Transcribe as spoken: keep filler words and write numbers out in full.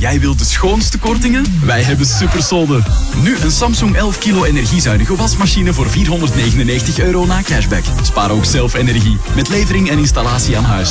Jij wilt de schoonste kortingen? Wij hebben supersolden. Nu een Samsung elf kilo energiezuinige wasmachine voor vierhonderdnegenennegentig euro na cashback. Spaar ook zelf energie met levering en installatie aan huis.